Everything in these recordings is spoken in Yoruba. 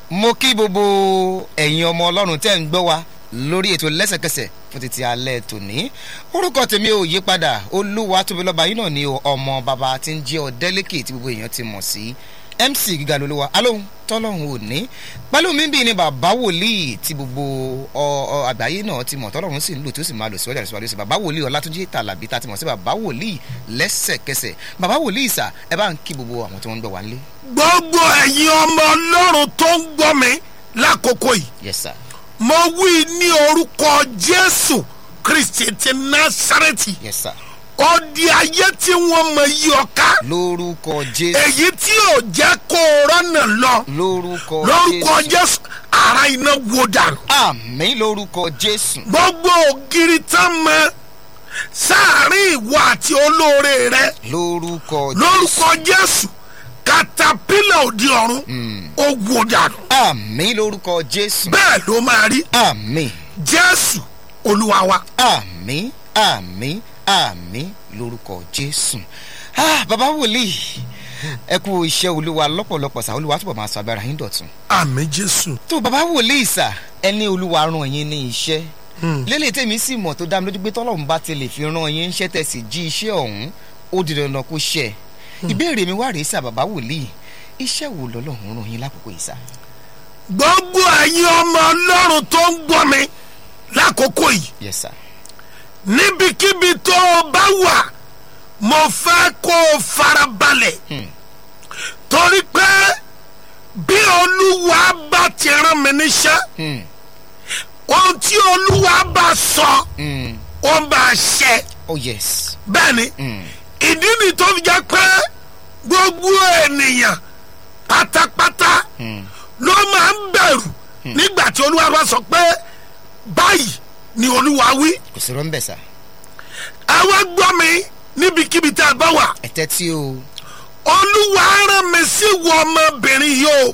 mo kí gbogbo ẹ̀yin ọmọ Ọlọ́run tẹ́ ń gbọ́ wa lórí ètò lẹ́sẹ̀kẹsẹ̀ fún títí alẹ́ tòní. Orúkọ tèmi ò yí padà, Olúwatóbilọ́ba yín náà ni ọmọ bàbá tí ń jẹ́ Ọ̀dẹ́lékè tí gbogbo èèyàn ti mọ̀ sí MC Gíga lolúwa alóhùn tọ́lọ́hùn òní. Pẹ̀lú mi bí ni bàbá wòlíì tí gbogbo àgbáyé náà ti mọ̀ tọ́lọ́hùn sì ń lò tí ó sì máa lò síwájú àti síwájú sí bàbá wòlíì Ọlátúnjí Tàlàbí tá ti mọ̀ sí bàbá wòlíì lẹ́sẹ̀kẹsẹ̀. Bàbá wòlíì sà, ẹ bá ń kí gbogbo àwọn tí wọ́n ń gbọ́ wa nílé. Gbogbo ẹ̀yin ọmọ Ọlọ́run tó ń gbọ́ mi lákòókò yìí. Yes sir. Mo wí ní orúkọ Jésù Kristi ti Násárẹ́tì. Yes sir. Odi ayé tí wọ́n mọ yí ọká. Lórúkọ Jésù. Èyí tí ò jẹ́ kó rọ́nà lọ. Lórúkọ Jésù. Ara iná wó dànù. Àmín lórúkọ Jésù. Gbogbo ògiri tán mọ sáàárín ìwọ àti olóore rẹ. Lórúkọ Jésù. Katapila òdi ọ̀run. Ó wó dànù. Àmín lórúkọ Jésù. Bẹ́ẹ̀ ló máa rí. Àmín. Jésù Olúwa wa. Àmín àmín àmín lórúkọ Jésù. Bàbá wòlíì ẹ kú iṣẹ́ Olúwa lọ́pọ̀lọpọ̀ sà, Olúwa túbọ̀ máa sọ agbára yín dọ̀tun. Àmín Jésù. Tó bàbá wòlíì sà, ẹni Olúwa rán yín ní iṣẹ́. Lélẹ̀ tèmi sì mọ̀ tó dá mi lójú pé tọ́lọ́run bá ti lè fi rán yín iṣẹ́ tẹ̀sí jí iṣẹ́ ọ̀hún ó di dandan kó ṣẹ. Ìbéèrè mi wá rèé sà bàbá wòlíì, iṣẹ́ wo lọ́lọ́run rán yín lákòókò yìí sà? Gbogbo ẹ̀yin ọmọ Ọlọ́run tó ń gbọ́ mi lákòókò yìí. Yes sir. Níbikíbi tó o bá wà, mo fẹ́ kó o farabalẹ̀. Torí pé bí Olúwa bá ti rán mi níṣẹ́, ohun tí Olúwa bá sọ, ó bá ṣẹ. Oh yes. Bẹ́ẹ̀ni, ìdí ni tó fi jẹ́ pé gbogbo ènìyàn pátápátá ló máa ń bẹ̀rù nígbà tí Olúwa bá sọ pé báyìí ni Olúwa wí. Kò sí rọ́ńbẹ̀ sà. Ẹ wá gbọ́ mi níbikíbi tá a bá wà. Ẹ tẹ́tí o. Olúwa rán mi sí wọ ọmọbìnrin yìí o.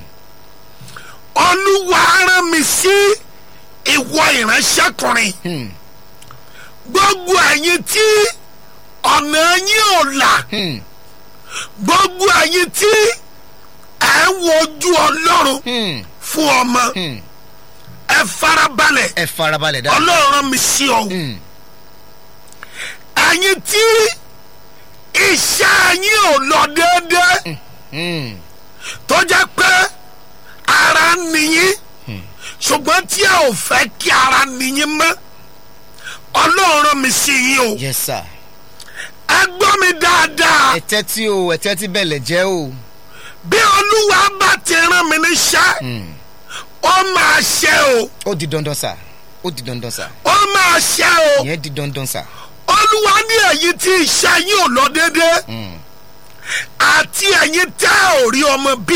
Olúwa rán mi sí ìwọ ìránṣẹ́kùnrin. Gbogbo ẹ̀yin tí ọ̀nà yín ò là. Gbogbo ẹ̀yin tí ẹ̀ ń wojú Ọlọ́run fún ọmọ. Ẹ farabalẹ̀. Ẹ farabalẹ̀ dáadáa. Ọlọ́run rán mi sí ọ. Ẹ̀yin tí iṣẹ́ yín ò lọ déédéé. Tó jẹ́ pé ara nìyín. Ṣùgbọ́n tí ẹ ò fẹ́ kí ara nìyín mọ́. Ọlọ́run rán mi sí yín o. Yes sir. Ẹ gbọ́ mi dáadáa. Ẹ tẹ́tí o, ẹ tẹ́tí bẹ̀lẹ̀ jẹ́ o. Bí Olúwa bá ti rán mi níṣẹ́, ó máa ṣe o. Ó di dandan sà. Ó di dandan sà. Ó máa ṣe o. Ìyẹn di dandan sà. Olúwa ní ẹ̀yin tí iṣẹ́ yín ò lọ déédéé. Àti ẹ̀yin tẹ́ ò rí ọmọ bí.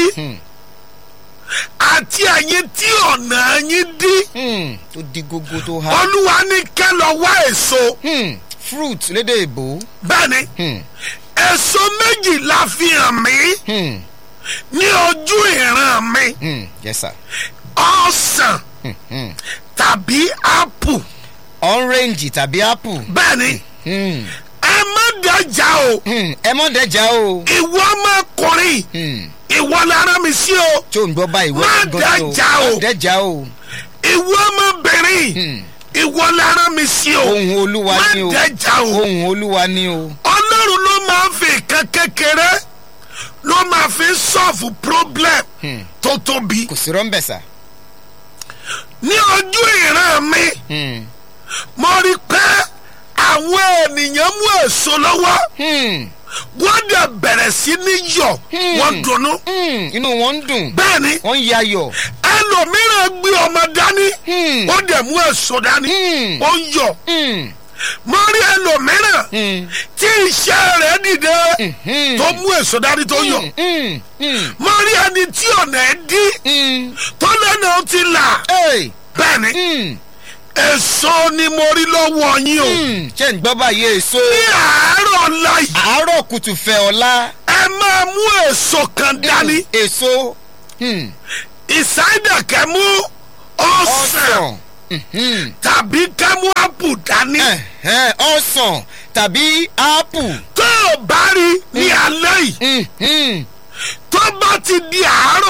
Àti ẹ̀yin tí ọ̀nà yín dí. Tó di gógó tó há. Olúwa ní kẹ́ lọ wá èso. Fruit lédè ìbò. Bẹ́ẹ̀ni, èso méjì la fi hàn mí. Ní ojú ìran mi. Yes sir. Ọsàn tàbí apple. Orange tàbí apple. Bẹ́ẹ̀ni, ẹ má dẹjà o. Ẹ má dẹjà o. Ìwọ ọmọkùnrin, ìwọ la rán mi sí o. Tí o ń gbọ́ báyìí má dẹjà o. Má dẹjà o. Ìwọ ọmọbìnrin, ìwọ la rán mi sí o. Ohùn Olúwa ni o. Má dẹjà o. Ohùn Olúwa ni o. Ọlọ́run ló máa ń fi nǹkan kékeré ló máa fi solve problem tó tóbi. Kò sí rọ́ńbẹ̀ sà. Ní ojú ìran mi, mo rí pé àwọn ènìyàn mú èso lọ́wọ́. Wọ́n dẹ̀ bẹ̀rẹ̀ sí ní yọ̀, wọ́n dunnú. Inú wọn ń dùn. Bẹ́ẹ̀ni. Wọ́n ń yayọ̀. Ẹlòmíràn gbé ọmọ dání. Ó dẹ̀ mú èso dání. Ó ń yọ̀. Mo rí ẹlòmíràn tí iṣẹ́ rẹ̀ dìde tó mú èso dání tó yọ̀. Mo rí ẹni tí ọ̀nà ẹ̀ dí tó lẹ́nu ó ti là. Bẹ́ẹ̀ni, èso ni mo rí lọ́wọ́ yín o. Ṣé ń gbọ́ báyìí èso? Ní àárọ̀ ọ̀la yìí. Àárọ̀ kùtù fẹ́ ọ̀la. Ẹ máa mú èso kan dání. Èso. Ìsáídà kẹ́ mú ọsàn tàbí kẹ́ mú ápù dání. Ọsàn tàbí ápù. Tó o bá rí ní alẹ́ yìí, tó bá ti di àárọ̀